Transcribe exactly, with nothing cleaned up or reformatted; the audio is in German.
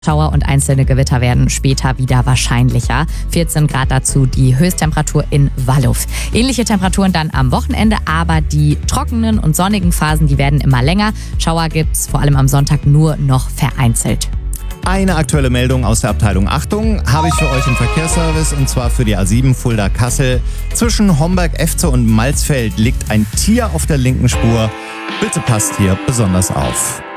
Schauer und einzelne Gewitter werden später wieder wahrscheinlicher. vierzehn Grad dazu die Höchsttemperatur in Walluf. Ähnliche Temperaturen dann am Wochenende, aber die trockenen und sonnigen Phasen, die werden immer länger. Schauer gibt's vor allem am Sonntag nur noch vereinzelt. Eine aktuelle Meldung aus der Abteilung Achtung habe ich für euch im Verkehrsservice, und zwar für die A sieben Fulda-Kassel. Zwischen Homberg-Efze und Malzfeld liegt ein Tier auf der linken Spur. Bitte passt hier besonders auf.